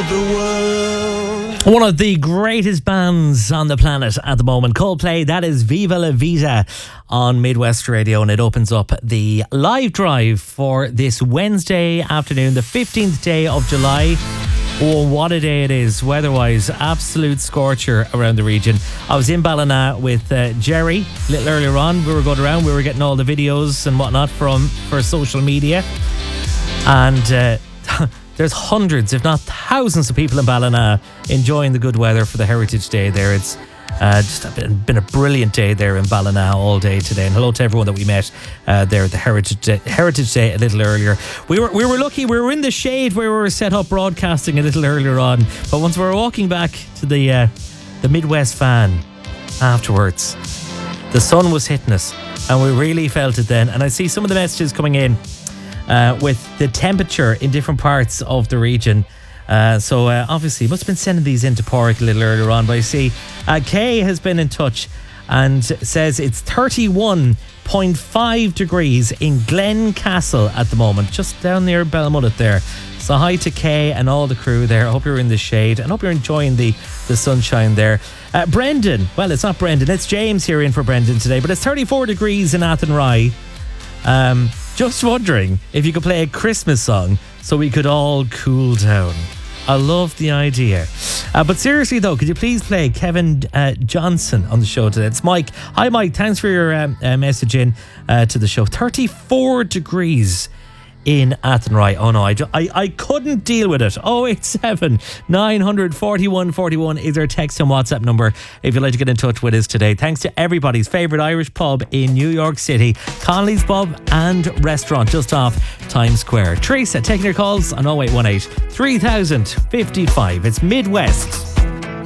the world. One of the greatest bands on the planet at the moment, Coldplay. That is Viva La Vida on Midwest Radio, and it opens up the live drive for this Wednesday afternoon, the 15th day of July. Oh, what a day it is, weather-wise. Absolute scorcher around the region. I was in Ballina with Jerry a little earlier on. We were going around, we were getting all the videos and whatnot for social media. And there's hundreds, if not thousands of people in Ballina enjoying the good weather for the Heritage Day there. It's just been a brilliant day there in Ballina all day today. And hello to everyone that we met there at the Heritage Day a little earlier. We were lucky, we were in the shade where we were set up broadcasting a little earlier on. But once we were walking back to the Midwest Fan afterwards, the sun was hitting us and we really felt it then. And I see some of the messages coming in with the temperature in different parts of the region. So obviously must have been sending these into Porrick a little earlier on, but I see Kay has been in touch and says it's 31.5 degrees in Glencastle at the moment, just down near Belmullet there. So hi to Kay and all the crew there. I hope you're in the shade and hope you're enjoying the sunshine there. Brendan, well, it's not Brendan, it's James here in for Brendan today, but it's 34 degrees in Athenry. Just wondering if you could play a Christmas song so we could all cool down. I love the idea. But seriously though, could you please play Kevin Johnson on the show today? It's Mike. Hi Mike, thanks for your message in to the show. 34 degrees in Athenry. Oh no, I couldn't deal with it. 087 900 4141 is our text and WhatsApp number if you'd like to get in touch with us today. Thanks to everybody's favourite Irish pub in New York City, Connolly's Pub and Restaurant just off Times Square. Teresa taking your calls on 0818 3000 55. It's Midwest.